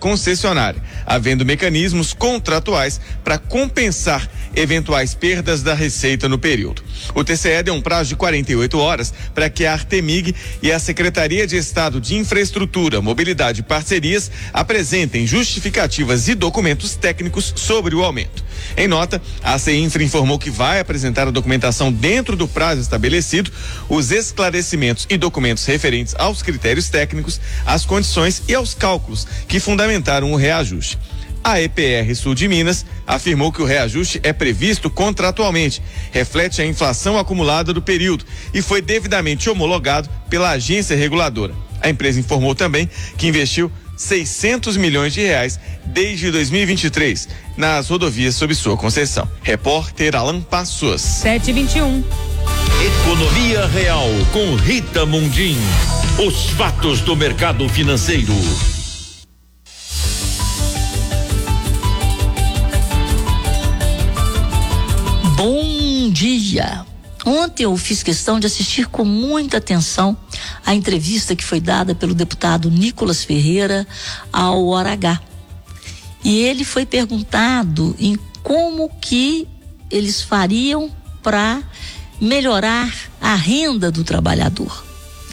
concessionária, havendo mecanismos contratuais para compensar eventuais perdas da receita no período. O TCE deu um prazo de 48 horas para que a Artemig e a Secretaria de Estado de Infraestrutura, Mobilidade e Parcerias apresentem justificativas e documentos técnicos sobre o aumento. Em nota, a CEINFRA informou que vai apresentar a documentação dentro do prazo estabelecido, os esclarecimentos e documentos referentes aos critérios técnicos, às condições e aos cálculos que fundamentaram o reajuste. A EPR Sul de Minas afirmou que o reajuste é previsto contratualmente, reflete a inflação acumulada do período e foi devidamente homologado pela agência reguladora. A empresa informou também que investiu 600 milhões de reais desde 2023 nas rodovias sob sua concessão. Repórter Alan Passos. 7h21. Economia Real com Rita Mundim. Os fatos do mercado financeiro. Bom dia! Ontem eu fiz questão de assistir com muita atenção a entrevista que foi dada pelo deputado Nicolas Ferreira ao Hora H. E ele foi perguntado em como que eles fariam para melhorar a renda do trabalhador.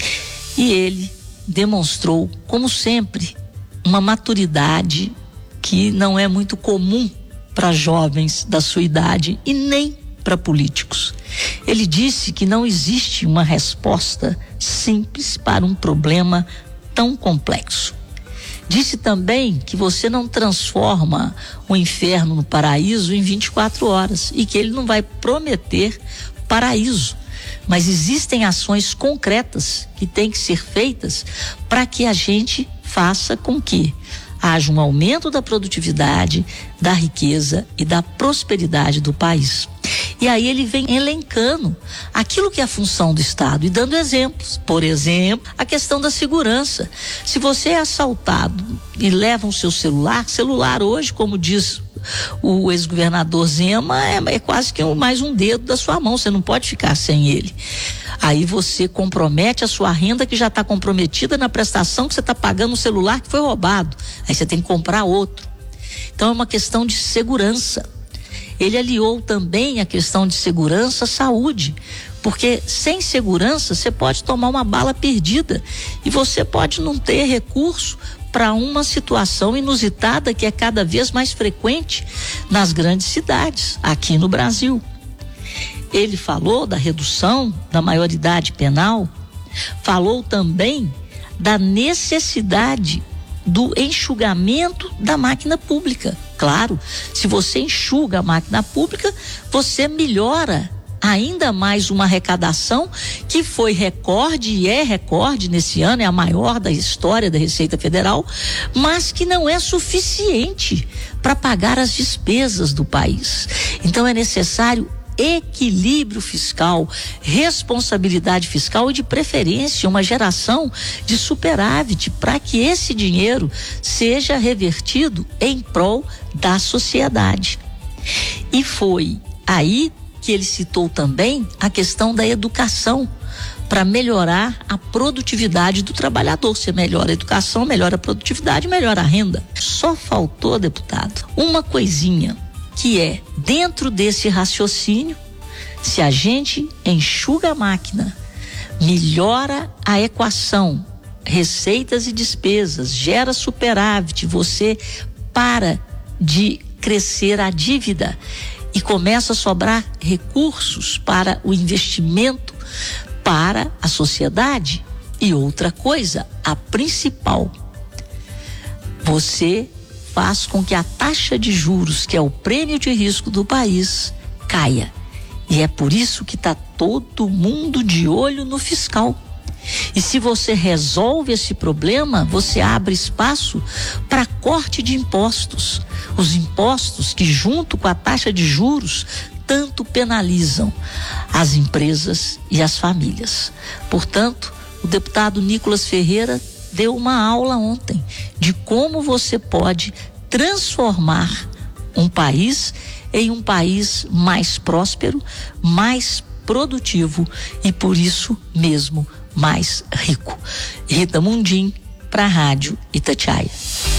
E ele demonstrou, como sempre, uma maturidade que não é muito comum para jovens da sua idade e nem para políticos. Ele disse que não existe uma resposta simples para um problema tão complexo. Disse também que você não transforma o inferno no paraíso em 24 horas e que ele não vai prometer paraíso, mas existem ações concretas que têm que ser feitas para que a gente faça com que haja um aumento da produtividade, da riqueza e da prosperidade do país. E aí ele vem elencando aquilo que é a função do Estado e dando exemplos. Por exemplo, a questão da segurança. Se você é assaltado e leva o seu celular hoje, como diz o ex-governador Zema, é quase que mais um dedo da sua mão, você não pode ficar sem ele. Aí você compromete a sua renda que já está comprometida na prestação que você está pagando no celular que foi roubado. Aí você tem que comprar outro. Então é uma questão de segurança. Ele aliou também a questão de segurança à saúde, porque sem segurança você pode tomar uma bala perdida e você pode não ter recurso para uma situação inusitada que é cada vez mais frequente nas grandes cidades, aqui no Brasil. Ele falou da redução da maioridade penal, falou também da necessidade do enxugamento da máquina pública. Claro, se você enxuga a máquina pública, você melhora ainda mais uma arrecadação que foi recorde e é recorde nesse ano, é a maior da história da Receita Federal, mas que não é suficiente para pagar as despesas do país. Então é necessário equilíbrio fiscal, responsabilidade fiscal e de preferência uma geração de superávit para que esse dinheiro seja revertido em prol da sociedade. E foi aí que ele citou também a questão da educação para melhorar a produtividade do trabalhador. Se melhora a educação, melhora a produtividade, melhora a renda. Só faltou, deputado, uma coisinha, que é, dentro desse raciocínio, se a gente enxuga a máquina, melhora a equação, receitas e despesas, gera superávit, você para de crescer a dívida e começa a sobrar recursos para o investimento para a sociedade. E outra coisa, a principal, você faz com que a taxa de juros, que é o prêmio de risco do país, caia. E é por isso que está todo mundo de olho no fiscal. E se você resolve esse problema, você abre espaço para corte de impostos. Os impostos que, junto com a taxa de juros, tanto penalizam as empresas e as famílias. Portanto, o deputado Nicolas Ferreira deu uma aula ontem de como você pode transformar um país em um país mais próspero, mais produtivo e por isso mesmo mais rico. Rita Mundim para a Rádio Itatiaia.